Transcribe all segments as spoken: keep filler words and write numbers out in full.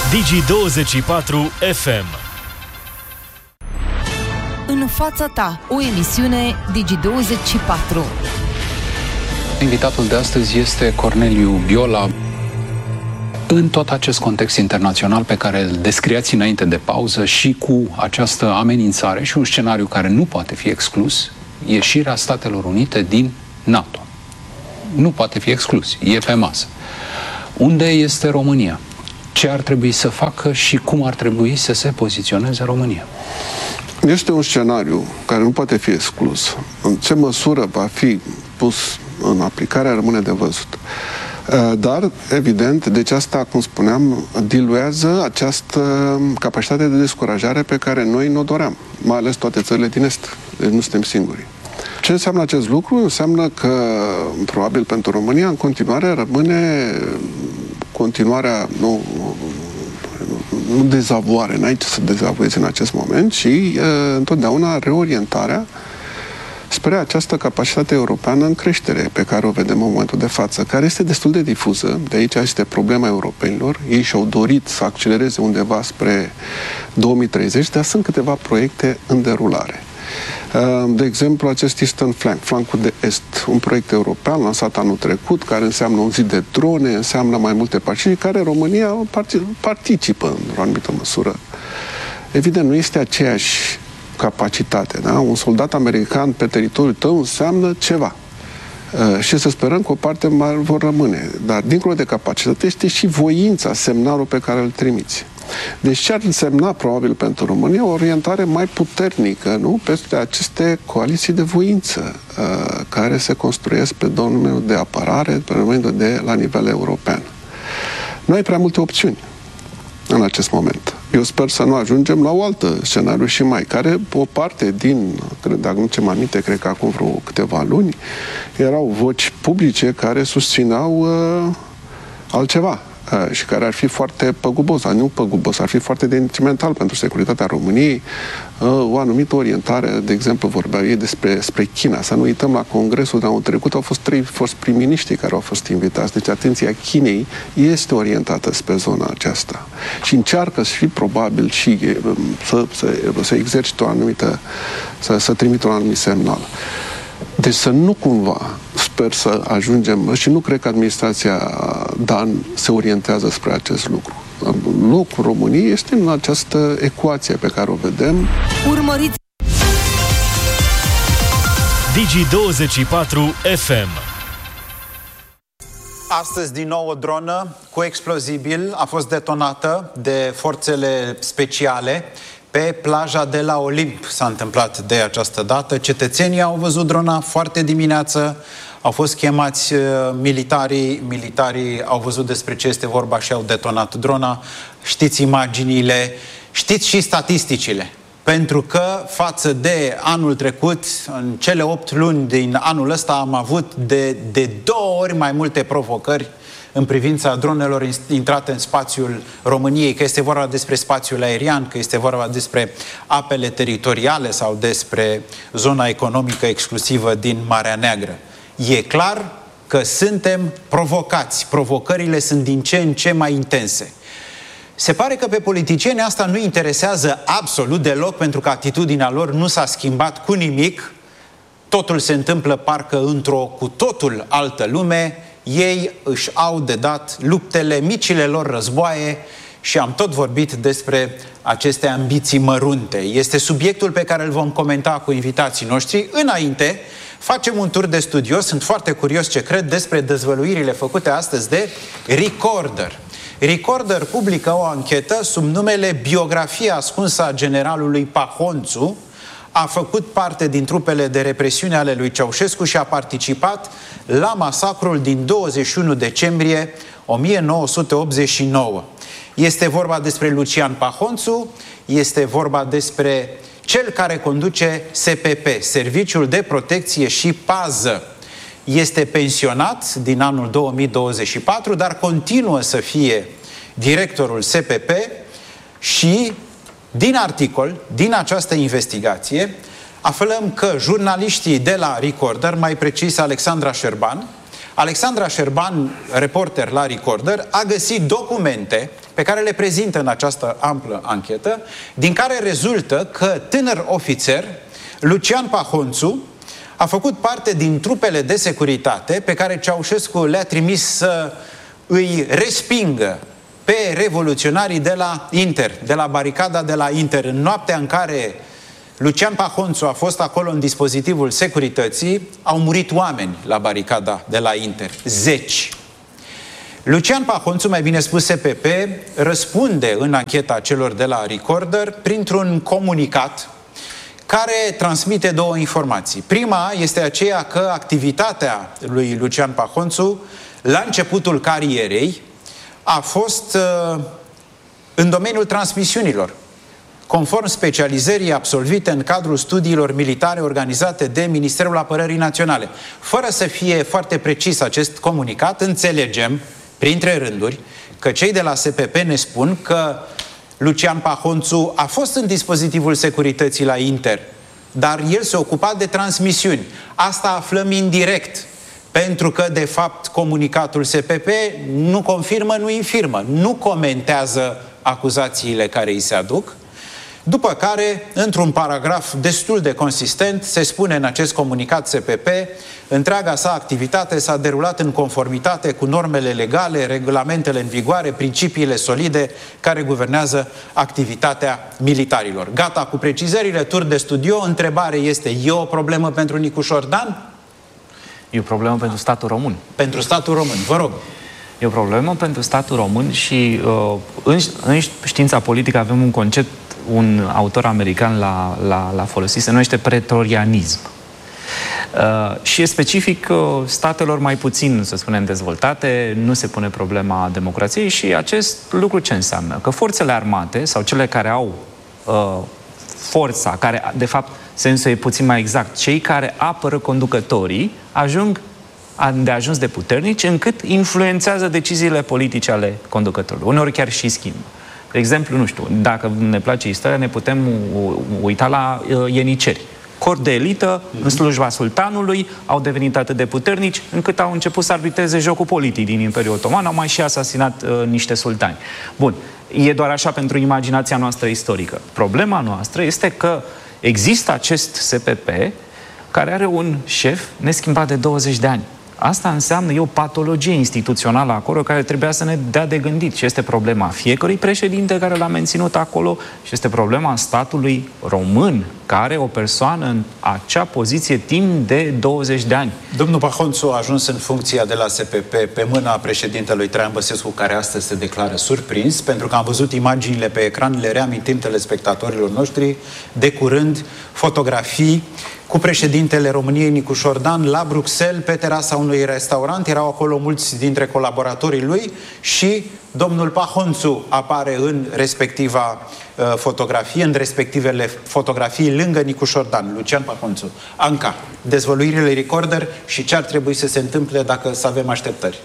Digi douăzeci și patru F M. În fața ta, o emisiune Digi douăzeci și patru. Invitatul de astăzi este Corneliu Biola. În tot acest context internațional pe care îl descriați înainte de pauză și cu această amenințare și un scenariu care nu poate fi exclus, ieșirea Statelor Unite din NATO. Nu poate fi exclus, e pe masă. Unde este România? Ce ar trebui să facă și cum ar trebui să se poziționeze România? Este un scenariu care nu poate fi exclus. În ce măsură va fi pus în aplicare rămâne de văzut. Dar, evident, deci asta, cum spuneam, diluează această capacitate de descurajare pe care noi ne-o doream, mai ales toate țările din Est. Deci nu suntem singuri. Ce înseamnă acest lucru? Înseamnă că, probabil pentru România, în continuare rămâne continuarea, nu, nu dezavoare, n-ai ce să dezavoiezi în acest moment, ci uh, întotdeauna reorientarea spre această capacitate europeană în creștere pe care o vedem în momentul de față, care este destul de difuză. De aici este problema europenilor. Ei și-au dorit să accelereze undeva spre două mii treizeci, dar sunt câteva proiecte în derulare. De exemplu, acest Eastern Flank, flancul de est, un proiect european lansat anul trecut, care înseamnă un zid de drone, înseamnă mai multe partide, care România participă într-o anumită măsură. Evident, nu este aceeași capacitate, da? Un soldat american pe teritoriul tău înseamnă ceva. Uh, și să sperăm că o parte mai vor rămâne. Dar, dincolo de capacitate, este și voința, semnalul pe care îl trimiți. Deci ce ar însemna, probabil, pentru România, o orientare mai puternică, nu? Peste aceste coaliții de voință uh, care se construiesc pe domeniul de apărare, pe domeniul de la nivel european. Nu ai prea multe opțiuni în acest moment. Eu sper să nu ajungem la o altă scenariu și mai, care o parte din, dacă nu ce mă aminte, cred că acum vreo câteva luni, erau voci publice care susțineau uh, altceva uh, și care ar fi foarte păgubos, nu păgubos, ar fi foarte detrimental pentru securitatea României, uh, o anumită orientare, de exemplu, vorbeau ei despre spre China. Să nu uităm, la congresul de anul trecut au fost trei fost prim-miniștri care au fost invitați. Deci atenția Chinei este orientată spre zona aceasta și încearcă și probabil și să, să, să exercite o anumită, să, să trimită un anumit semnal. Deci să nu cumva, sper să ajungem, și nu cred că administrația Dan se orientează spre acest lucru. Locul României este în această ecuație pe care o vedem. Urmăriți Digi douăzeci și patru F M. Astăzi, din nou, o dronă cu explozibil a fost detonată de forțele speciale pe plaja de la Olimp. S-a întâmplat de această dată. Cetățenii au văzut drona foarte dimineață, au fost chemați uh, militarii, militarii au văzut despre ce este vorba și au detonat drona. Știți imaginile, știți și statisticile. Pentru că față de anul trecut, în cele opt luni din anul ăsta am avut de, de două ori mai multe provocări în privința dronelor intrate în spațiul României, că este vorba despre spațiul aerian, că este vorba despre apele teritoriale sau despre zona economică exclusivă din Marea Neagră. E clar că suntem provocați. Provocările sunt din ce în ce mai intense. Se pare că pe politicieni asta nu interesează absolut deloc, pentru că atitudinea lor nu s-a schimbat cu nimic. Totul se întâmplă parcă într-o cu totul altă lume. Ei își au de dat luptele, micile lor războaie și am tot vorbit despre aceste ambiții mărunte. Este subiectul pe care îl vom comenta cu invitații noștri. Înainte, facem un tur de studio. Sunt foarte curios ce cred despre dezvăluirile făcute astăzi de Recorder. Recorder publică o anchetă sub numele Biografia ascunsă a generalului Pahonțu. A făcut parte din trupele de represiune ale lui Ceaușescu și a participat la masacrul din douăzeci și unu decembrie o mie nouă sute optzeci și nouă. Este vorba despre Lucian Pahonțu, este vorba despre cel care conduce S P P, Serviciul de Protecție și Pază. Este pensionat din anul două mii douăzeci și patru, dar continuă să fie directorul S P P și din articol, din această investigație, aflăm că jurnaliștii de la Recorder, mai precis Alexandra Șerban, Alexandra Șerban, reporter la Recorder, a găsit documente pe care le prezintă în această amplă anchetă, din care rezultă că tânăr ofițer, Lucian Pahonțu, a făcut parte din trupele de securitate pe care Ceaușescu le-a trimis să îi respingă pe revoluționarii de la Inter, de la baricada de la Inter. În noaptea în care Lucian Pahonțu a fost acolo în dispozitivul securității, au murit oameni la baricada de la Inter. Zeci. Lucian Pahonțu, mai bine spus S P P, răspunde în ancheta celor de la Recorder printr-un comunicat care transmite două informații. Prima este aceea că activitatea lui Lucian Pahonțu la începutul carierei a fost uh, în domeniul transmisiunilor, conform specializării absolvite în cadrul studiilor militare organizate de Ministerul Apărării Naționale. Fără să fie foarte precis acest comunicat, înțelegem, printre rânduri, că cei de la S P P ne spun că Lucian Pahonțu a fost în dispozitivul securității la Inter, dar el se ocupa de transmisiuni. Asta aflăm indirect, pentru că, de fapt, comunicatul S P P nu confirmă, nu infirmă, nu comentează acuzațiile care îi se aduc. După care, într-un paragraf destul de consistent, se spune în acest comunicat S P P: întreaga sa activitate s-a derulat în conformitate cu normele legale, regulamentele în vigoare, principiile solide care guvernează activitatea militarilor. Gata cu precizările, tur de studio. Întrebare este: e o problemă pentru Nicu Șordan? E o problemă pentru statul român. Pentru statul român, vă rog. E o problemă pentru statul român și uh, în, în știința politică avem un concept, un autor american l-a, l-a, l-a folosit, se numește pretorianism. Uh, și e specific uh, statelor mai puțin, să spunem, dezvoltate, nu se pune problema democrației. Și acest lucru ce înseamnă? Că forțele armate sau cele care au uh, forța, care de fapt sensul e puțin mai exact, cei care apără conducătorii ajung de ajuns de puternici încât influențează deciziile politice ale conducătorilor. Uneori chiar și schimbă. De exemplu, nu știu, dacă ne place istoria, ne putem uita la uh, ieniceri. Cor de elită, mm-hmm. în slujba sultanului, au devenit atât de puternici încât au început să arbitreze jocul politic din Imperiul Otoman, au mai și asasinat uh, niște sultani. Bun, e doar așa pentru imaginația noastră istorică. Problema noastră este că există acest S P P care are un șef neschimbat de douăzeci de ani. Asta înseamnă, e o patologie instituțională acolo care trebuia să ne dea de gândit. Și este problema fiecărui președinte care l-a menținut acolo și este problema statului român, care are o persoană în acea poziție timp de douăzeci de ani. Domnul Pahonțu a ajuns în funcția de la S P P pe mâna președintelui Traian Băsescu, care astăzi se declară surprins, pentru că am văzut imaginile pe ecran, le reamintim telespectatorilor noștri, de curând fotografii cu președintele României Nicu Șordan la Bruxelles, pe terasa unui restaurant. Erau acolo mulți dintre colaboratorii lui și domnul Pahonțu apare în respectiva uh, fotografie, în respectivele fotografii lângă Nicu Șordan, Lucian Pahonțu. Anca, dezvăluirile Recorder și ce ar trebui să se întâmple dacă să avem așteptări?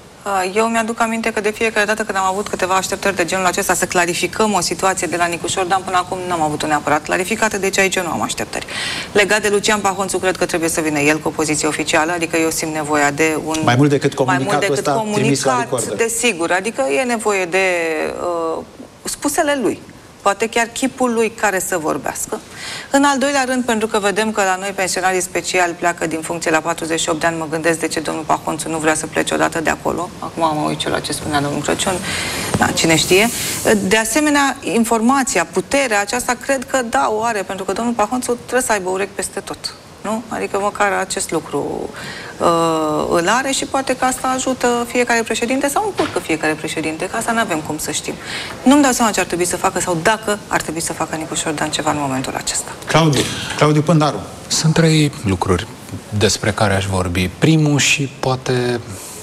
Eu mi-aduc aminte că de fiecare dată când am avut câteva așteptări de genul acesta să clarificăm o situație de la Nicu Șordan, până acum n-am avut-o neapărat clarificată, deci aici eu nu am așteptări. Legat de Lucian Pahonțu, cred că trebuie să vină el cu o poziție oficială, adică eu simt nevoia de un... Mai mult decât comunicatul mai mult decât ăsta trimis la Recorder. Desigur, adică e nevoie de uh, spusele lui. Poate chiar chipul lui care să vorbească. În al doilea rând, pentru că vedem că la noi pensionarii speciali pleacă din funcție la patruzeci și opt de ani, mă gândesc de ce domnul Pahonțu nu vrea să plece odată de acolo. Acum mă uit eu la ce spunea domnul Crăciun. Da, cine știe. De asemenea, informația, puterea aceasta, cred că da, o are, pentru că domnul Pahonțu trebuie să aibă urechi peste tot. Nu? Adică măcar acest lucru uh, îl are și poate că asta ajută fiecare președinte sau încurcă fiecare președinte, că asta nu avem cum să știm. Nu-mi dau seama ce ar trebui să facă sau dacă ar trebui să facă Nicu Șordan ceva în momentul acesta. Claudiu, Claudiu Pândaru. Sunt trei lucruri despre care aș vorbi. Primul și poate...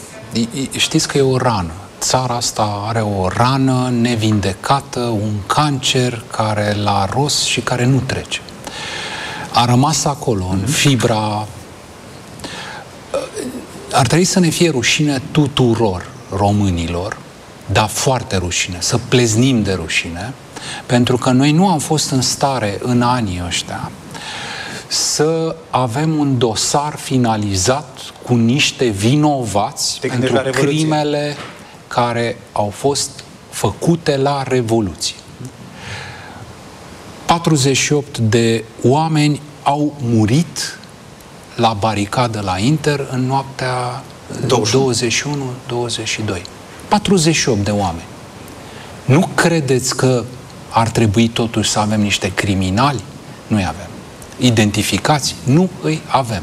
Știți că e o rană. Țara asta are o rană nevindecată, un cancer care l-a ros și care nu trece. A rămas acolo, în fibra... Ar trebui să ne fie rușine tuturor românilor, dar foarte rușine, să pleznim de rușine, pentru că noi nu am fost în stare în anii ăștia să avem un dosar finalizat cu niște vinovați pentru crimele care au fost făcute la Revoluție. patruzeci și opt de oameni au murit la baricadă la Inter în noaptea douăzeci și unu douăzeci și doi. patruzeci și opt de oameni. Nu credeți că ar trebui totuși să avem niște criminali? Nu-i avem. Identificați? Nu îi avem.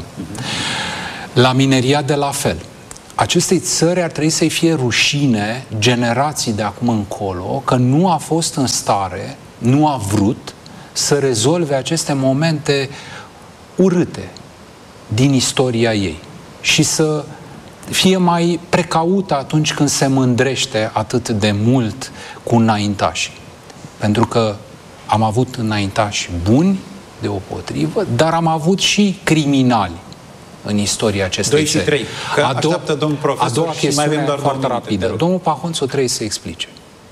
La mineriat de la fel. Acestei țări ar trebui să-i fie rușine generații de acum încolo că nu a fost în stare, nu a vrut să rezolve aceste momente urâte din istoria ei și să fie mai precaută atunci când se mândrește atât de mult cu înaintașii. Pentru că am avut înaintași buni, deopotrivă, dar am avut și criminali în istoria acestei doi și trei. Că a doua, așteaptă domnul profesor a doua și chestiune mai avem doar foarte minute, rapidă. Domnul Pahonțu trebuie să explice.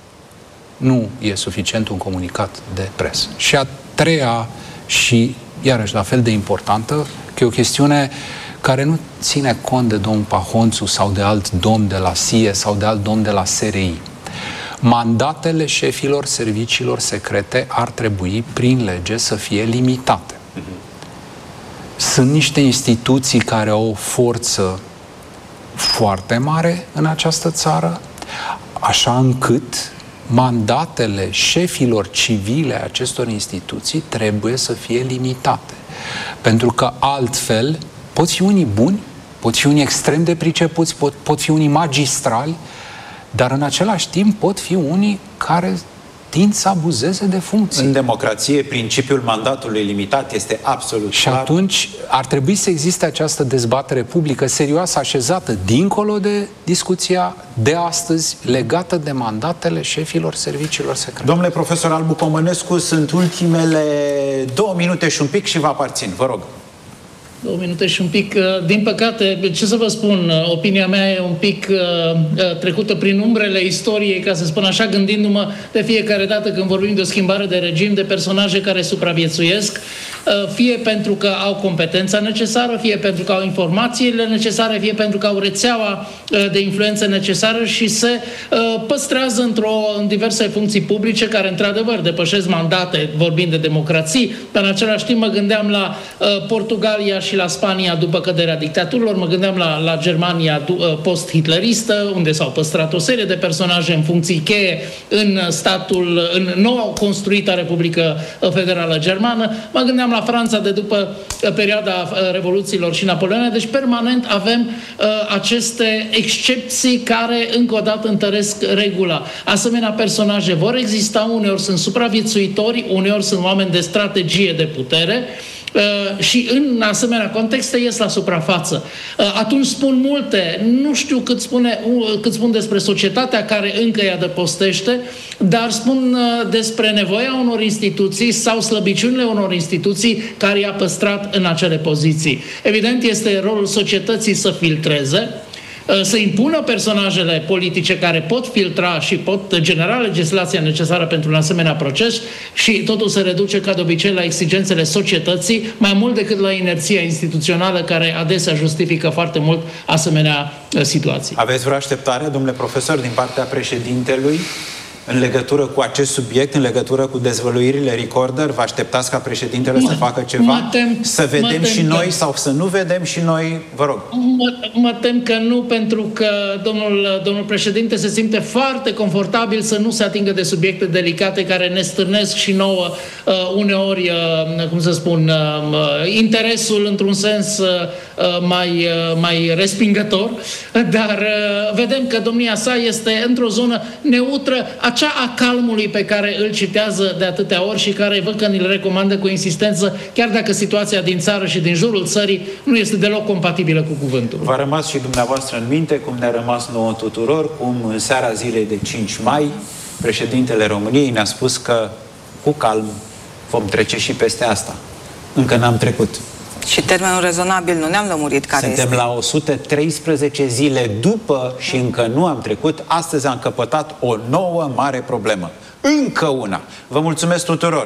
Nu e suficient un comunicat de presă. Și a treia și, iarăși, la fel de importantă, că e o chestiune care nu ține cont de domnul Pahonțu sau de alt domn de la S I E sau de alt domn de la S R I. Mandatele șefilor serviciilor secrete ar trebui, prin lege, să fie limitate. Sunt niște instituții care au o forță foarte mare în această țară, așa încât mandatele șefilor civile acestor instituții trebuie să fie limitate. Pentru că altfel pot fi unii buni, pot fi unii extrem de pricepuți, pot, pot fi unii magistrali, dar în același timp pot fi unii care tind să abuzeze de funcții. În democrație, principiul mandatului limitat este absolut și clar. atunci ar trebui să existe această dezbatere publică serioasă, așezată dincolo de discuția de astăzi, legată de mandatele șefilor serviciilor secrete. Domnule profesor Albu Comănescu, sunt ultimele două minute și un pic și vă aparțin. Vă rog. Două minute și un pic. Din păcate, ce să vă spun, opinia mea e un pic uh, trecută prin umbrele istoriei, ca să spun așa, gândindu-mă de fiecare dată când vorbim de o schimbare de regim, de personaje care supraviețuiesc, uh, fie pentru că au competența necesară, fie pentru că au informațiile necesare, fie pentru că au rețeaua uh, de influență necesară și se uh, păstrează într-o, în diverse funcții publice care, într-adevăr, depășesc mandate, vorbind de democrații, dar în același timp mă gândeam la uh, Portugalia și la Spania după căderea dictaturilor, mă gândeam la, la Germania post-hitleristă, unde s-au păstrat o serie de personaje în funcții cheie în statul, în noua construită Republică Federală Germană, mă gândeam la Franța de după perioada Revoluțiilor și Napoleone, deci permanent avem uh, aceste excepții care încă o dată întăresc regula. Asemenea personaje vor exista, uneori sunt supraviețuitori, uneori sunt oameni de strategie de putere, Uh, și în asemenea contexte ies la suprafață. Uh, atunci spun multe, nu știu cât, spune, uh, cât spun despre societatea care încă îi adăpostește, dar spun uh, despre nevoia unor instituții sau slăbiciunile unor instituții care i-a păstrat în acele poziții. Evident, este rolul societății să filtreze, să impună personajele politice care pot filtra și pot genera legislația necesară pentru un asemenea proces și totul se reduce ca de obicei la exigențele societății, mai mult decât la inerția instituțională care adesea justifică foarte mult asemenea situații. Aveți vreo așteptare, domnule profesor, din partea președintelui în legătură cu acest subiect, în legătură cu dezvăluirile Recorder? Vă așteptați ca președintele mă, să facă ceva? Tem, să vedem și noi că... sau să nu vedem și noi? Vă rog. Mă, mă tem că nu, pentru că domnul, domnul președinte se simte foarte confortabil să nu se atingă de subiecte delicate care ne stârnesc și nouă uh, uneori, uh, cum să spun, uh, interesul într-un sens uh, mai, uh, mai respingător, dar uh, vedem că domnia sa este într-o zonă neutră, acea a calmului pe care îl citează de atâtea ori și care văd că ni-l recomandă cu insistență, chiar dacă situația din țară și din jurul țării nu este deloc compatibilă cu cuvântul. V-a rămas și dumneavoastră în minte, cum ne-a rămas nouă tuturor, cum în seara zilei de cinci mai, președintele României ne-a spus că cu calm vom trece și peste asta. Încă n-am trecut. Și termenul rezonabil nu ne-am lămurit care Suntem este. la o sută treisprezece zile după și încă nu am trecut. Astăzi am căpătat o nouă mare problemă. Încă una. Vă mulțumesc tuturor.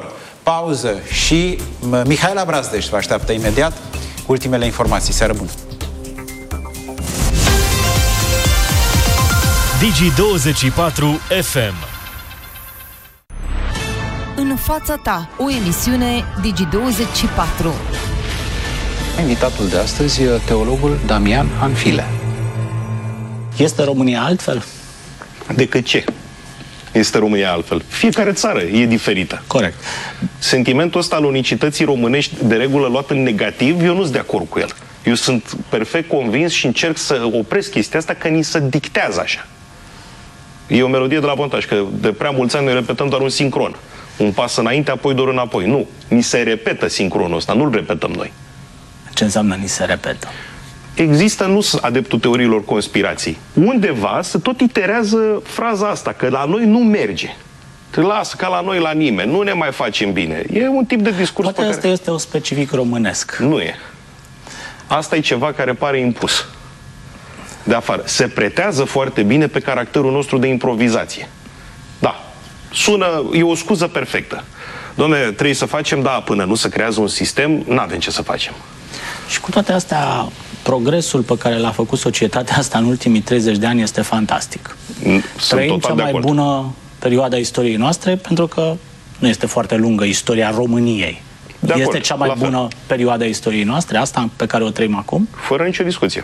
pauză și Mihaela Brazdeș vă așteaptă imediat cu ultimele informații. Seară bună! Digi douăzeci și patru F M. În fața ta, o emisiune Digi douăzeci și patru. Invitatul de astăzi e teologul Damian Hanfile. Este România altfel? Decât ce? Este România altfel. Fiecare țară e diferită. Corect. Sentimentul ăsta al unicității românești, de regulă luat în negativ, eu nu sunt de acord cu el. Eu sunt perfect convins și încerc să opresc chestia asta, că ni se dictează așa. E o melodie de la Pontaș, că de prea mulți ani noi repetăm doar un sincron. Un pas înainte, apoi doar înapoi. Nu. Ni se repetă sincronul ăsta, nu-l repetăm noi. Ce înseamnă ni se repetă? Există, nu sunt adeptul teoriilor conspirației. Undeva se tot iterează fraza asta, că la noi nu merge. Te lasă ca la noi la nimeni, nu ne mai facem bine. E un tip de discurs. Poate asta care... este o specific românesc. Nu e. Asta e ceva care pare impus de afară. Se pretează foarte bine pe caracterul nostru de improvizație. Da. Sună, e o scuză perfectă. Dom'le, trebuie să facem, da, până nu se creează un sistem, n-avem ce să facem. Și cu toate astea, progresul pe care l-a făcut societatea asta în ultimii treizeci de ani este fantastic. Sunt Trăim cea mai bună perioadă a istoriei noastre, pentru că nu este foarte lungă istoria României. De este acord, cea mai bună perioadă a istoriei noastre, asta pe care o trăim acum? Fără nicio discuție.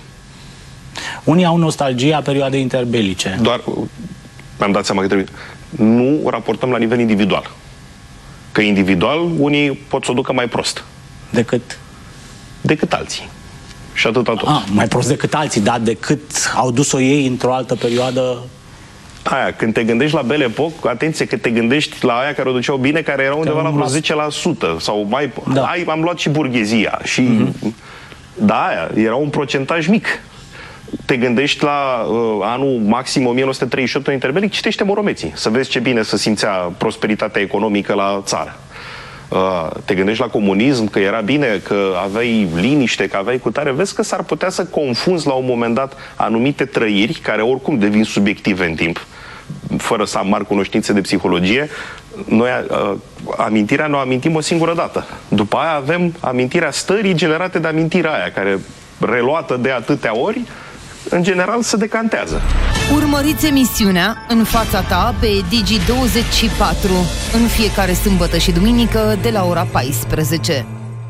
Unii au nostalgia perioadei interbelice. Doar, mi-am dat seama că trebuie... Nu raportăm la nivel individual. Că individual, unii pot să o ducă mai prost. Decât? Decât alții. Și atâta tot. Ah, mai prost decât alții, dar decât au dus-o ei într-o altă perioadă... Aia, când te gândești la Belle Époque, atenție că te gândești la aia care o duceau bine, care erau undeva la vreo zece la sută sau mai... Da. Ai, am luat și burghezia și... Mm-hmm. Da, aia, era un procentaj mic. Te gândești la uh, anul maxim o mie nouă sute treizeci și opt în interbelic, citește Moromeții, să vezi ce bine se simțea prosperitatea economică la țară. Uh, te gândești la comunism, că era bine, că aveai liniște, că aveai cutare, vezi că s-ar putea să confunzi la un moment dat anumite trăiri, care oricum devin subiective în timp, fără să am mari cunoștințe de psihologie. Noi uh, amintirea ne o amintim o singură dată. După aia avem amintirea stării generate de amintirea aia, care, reluată de atâtea ori, în general se decantează. Urmăriți emisiunea În fața ta pe Digi douăzeci și patru în fiecare sâmbătă și duminică de la ora paisprezece.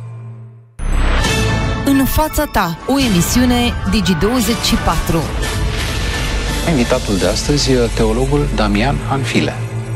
În fața ta, o emisiune Digi douăzeci și patru. Invitatul de astăzi e teologul Damian Hanfile.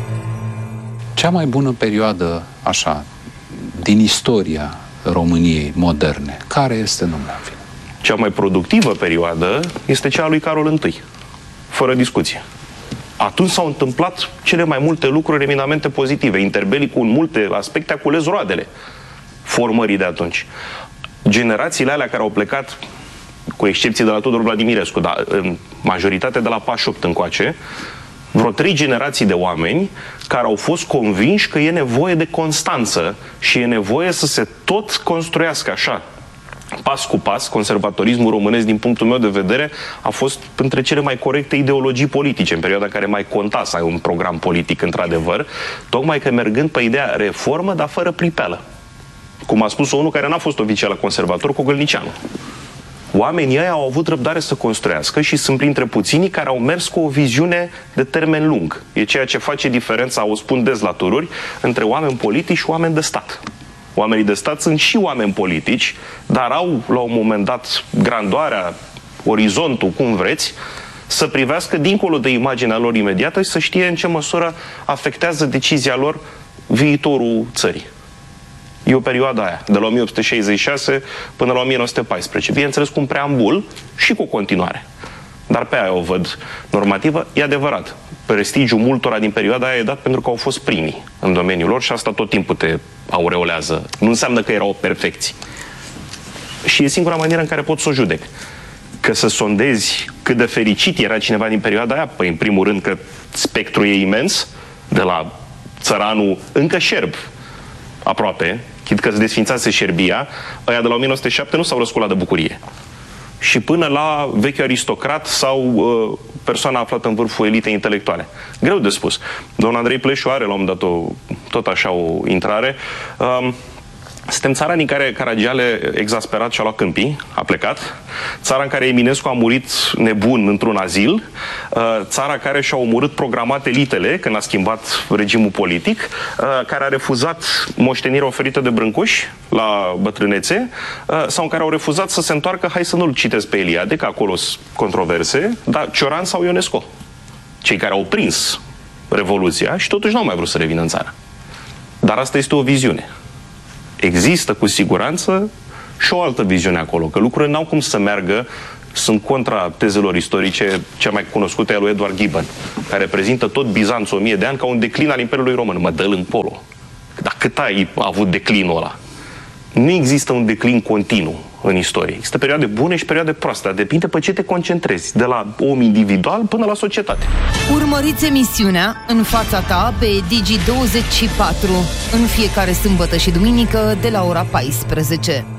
Cea mai bună perioadă, așa, din istoria României moderne, care este, domnule Hanfile? Cea mai productivă perioadă este cea a lui Carol I, fără discuție. Atunci s-au întâmplat cele mai multe lucruri eminamente pozitive. Interbelicul, în multe aspecte, a cules roadele formării de atunci. Generațiile alea care au plecat, cu excepție de la Tudor Vladimirescu, dar în majoritate de la pașapte opt încoace, vreo trei generații de oameni care au fost convinși că e nevoie de constanță și e nevoie să se tot construiască așa, pas cu pas. Conservatorismul românesc, din punctul meu de vedere, a fost între cele mai corecte ideologii politice, în perioada care mai conta să ai un program politic, într-adevăr, tocmai că mergând pe ideea reformă, dar fără pripeală. Cum a spus unul care n-a fost oficial conservator, Cogălnicianu. Oamenii ăia au avut răbdare să construiască și sunt printre puținii care au mers cu o viziune de termen lung. E ceea ce face diferența, o spun des la tururi, între oameni politici și oameni de stat. Oamenii de stat sunt și oameni politici, dar au, la un moment dat, grandoarea, orizontul, cum vreți, să privească dincolo de imaginea lor imediată și să știe în ce măsură afectează decizia lor viitorul țării. E o perioadă aia, de la o mie opt sute șaizeci și șase până la o mie nouă sute paisprezece. Bineînțeles, cu un preambul și cu o continuare. Dar pe aia o văd normativă. E adevărat, prestigiul multora din perioada aia e dat pentru că au fost primii în domeniul lor și asta tot timpul te aureolează. Nu înseamnă că erau perfecți. Și e singura manieră în care pot să o judec. Că să sondezi cât de fericit era cineva din perioada aia, păi în primul rând că spectrul e imens, de la țăranul încă șerb, aproape, chit că se desfințase Șerbia, ăia de la o mie nouă sute șapte nu s-au răsculat de bucurie. Și până la vechiul aristocrat sau uh, persoana aflată în vârful elitei intelectuale. Greu de spus. Domnul Andrei Pleșu are la un moment dat o tot așa o intrare. Um, Suntem țara în care Caragiale, exasperat, și-a luat câmpii, a plecat. Țara în care Eminescu a murit nebun într-un azil. Țara care și-a omorât programat elitele când a schimbat regimul politic. Care a refuzat moștenirea oferită de Brâncuș la bătrânețe. Sau în care au refuzat să se întoarcă, hai să nu-l citesc pe Eliade, că acolo sunt controverse, dar Cioran sau Ionesco. Cei care au prins Revoluția și totuși n-au mai vrut să revină în țară. Dar asta este o viziune. Există cu siguranță și o altă viziune acolo, că lucrurile n-au cum să meargă, sunt contra tezelor istorice, cea mai cunoscută e a lui Edward Gibbon, care prezintă tot Bizanțul o mie de ani ca un declin al Imperiului Român. Mă, dă-l în polo. Dar cât ai avut declinul ăla? Nu există un declin continuu în istorie. Există perioade bune și perioade proaste. Depinde pe ce te concentrezi, de la om individual până la societate. Urmăriți emisiunea În fața ta pe Digi douăzeci și patru în fiecare sâmbătă și duminică de la ora paisprezece.